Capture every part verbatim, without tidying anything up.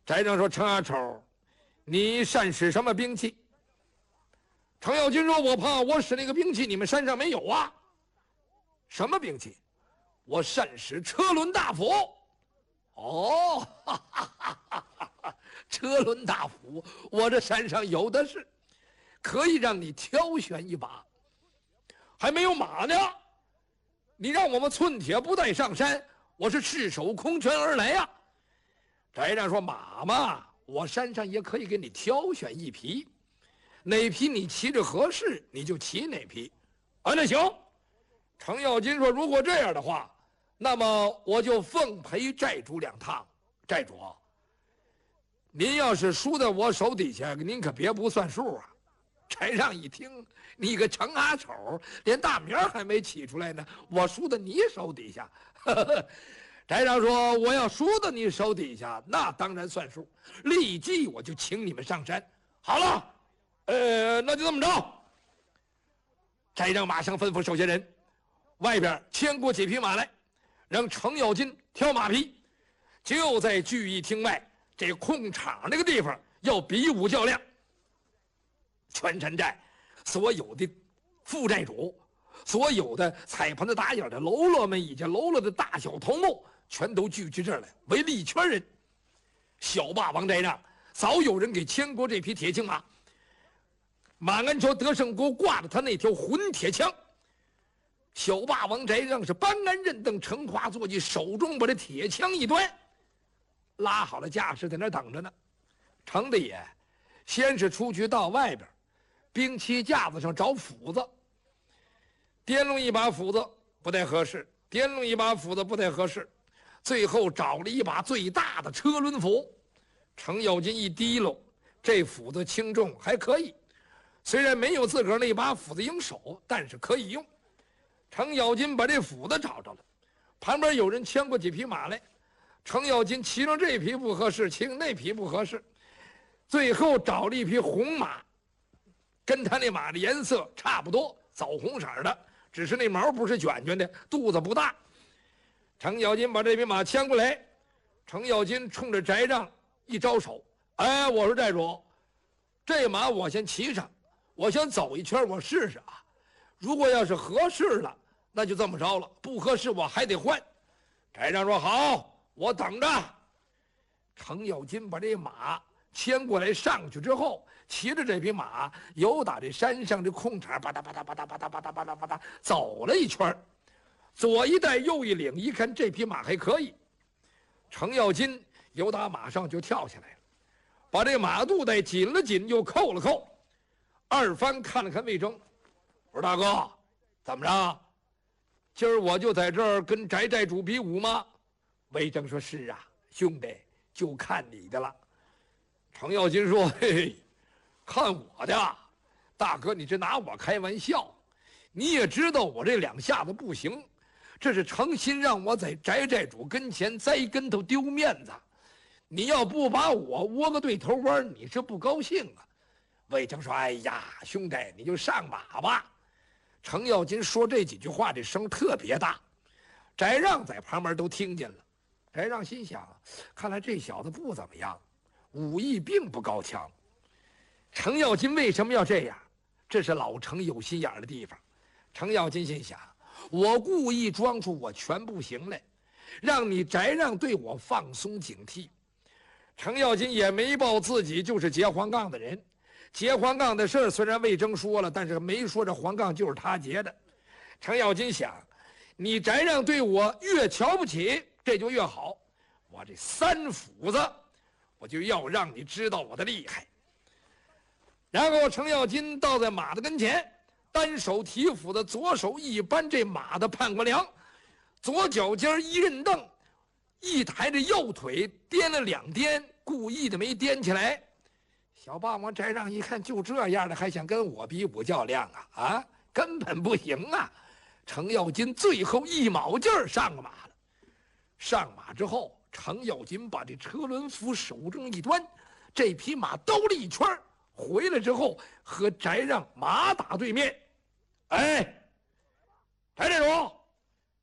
翟让说：“程阿丑，你善使什么兵器？”程咬金说：“我怕我使那个兵器你们山上没有啊。”什么兵器？我善使车轮大斧。哦，哈哈哈哈哈，车轮大斧，我这山上有的是，可以让你挑选一把。还没有马呢，你让我们寸铁不带上山，我是赤手空拳而来呀。翟让说：“马嘛，我山上也可以给你挑选一匹，哪匹你骑着合适，你就骑哪匹。”啊，那行。程咬金说：“如果这样的话，那么我就奉陪寨主两趟。寨主，您要是输在我手底下，您可别不算数啊。”翟让一听，你个程阿丑，连大名还没起出来呢，我输到你手底下。翟让说：“我要输到你手底下，那当然算数，立即我就请你们上山。好了，呃，那就这么着。”翟让马上吩咐手下人，外边牵过几匹马来，让程咬金挑马匹。就在聚义厅外这空场那个地方要比武较量。全山寨所有的副寨主，所有的彩盘子打眼的喽啰们以及喽啰的大小头目，全都聚集这儿来，围了一圈人。小霸王翟让早有人给牵过这匹铁青马，马鞍桥得胜国挂着他那条混铁枪。小霸王翟让是搬鞍认凳，乘花坐骑，手中把这铁枪一端，拉好了架势，在那等着呢。程大爷先是出去到外边兵器架子上找斧子，掂弄一把斧子不太合适，掂弄一把斧子不太合适，最后找了一把最大的车轮斧。程咬金一提溜，这斧子轻重还可以，虽然没有自个儿那把斧子应手，但是可以用。程咬金把这斧子找着了，旁边有人牵过几匹马来，程咬金骑上这匹不合适，骑上那匹不合适，最后找了一匹红马，跟他那马的颜色差不多，枣红色的，只是那毛不是卷卷的，肚子不大。程咬金把这匹马牵过来，程咬金冲着翟让一招手：“哎，我说寨主，这马我先骑上，我先走一圈，我试试啊。如果要是合适了，那就这么着了；不合适，我还得换。”翟让说：“好，我等着。”程咬金把这马牵过来，上去之后，骑着这匹马由打这山上这空场吧嗒吧嗒吧嗒吧嗒吧嗒吧嗒吧嗒走了一圈，左一带右一领，一看这匹马还可以。程咬金由打马上就跳下来了，把这马肚带紧了紧，又扣了扣。二番看了看魏征，我说：“大哥，怎么着？今儿我就在这儿跟翟寨主比武吗？”魏征说：“是啊，兄弟，就看你的了。”程咬金说：“嘿嘿，看我的，大哥，你这拿我开玩笑？你也知道我这两下子不行，这是诚心让我在翟寨主跟前栽跟头丢面子。你要不把我窝个对头弯，你是不高兴啊？”魏征说：“哎呀，兄弟，你就上马吧。”程咬金说这几句话，这声特别大，翟让在旁边都听见了。翟让心想：看来这小子不怎么样，武艺并不高强。程咬金为什么要这样？这是老程有心眼的地方。程咬金心想：我故意装出我全不行来，让你翟让对我放松警惕。程咬金也没报自己就是截黄杠的人，截黄杠的事儿虽然魏征说了，但是没说这黄杠就是他截的。程咬金想，你翟让对我越瞧不起，这就越好。我这三斧子，我就要让你知道我的厉害。然后程咬金倒在马的跟前，单手提斧子，左手一扳这马的判官梁，左脚尖一认凳，一抬着右腿颠了两颠，故意的没颠起来。小霸王翟让一看就这样的，还想跟我比武较量啊？啊，根本不行啊！程咬金最后一卯劲儿上了马了。上马之后，程咬金把这车轮斧手中一端，这匹马兜了一圈，回来之后和翟让马打对面。哎，翟寨主，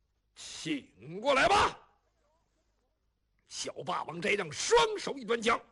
请过来吧。小霸王翟让双手一端枪，